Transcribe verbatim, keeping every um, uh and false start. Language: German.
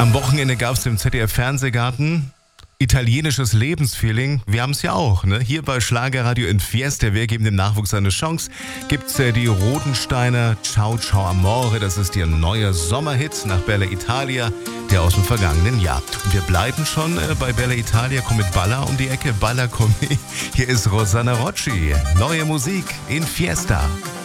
Am Wochenende gab es im Z D F-Fernsehgarten italienisches Lebensfeeling. Wir haben es ja auch, ne? Hier bei Schlagerradio in Fiesta. Wir geben dem Nachwuchs eine Chance. Gibt's äh, die Rodensteiner Ciao Ciao Amore. Das ist ihr neuer Sommerhit nach Bella Italia, der aus dem vergangenen Jahr. Und wir bleiben schon äh, bei Bella Italia. Komm mit Balla um die Ecke. Balla komm. Hier ist Rosanna Rocci. Neue Musik in Fiesta.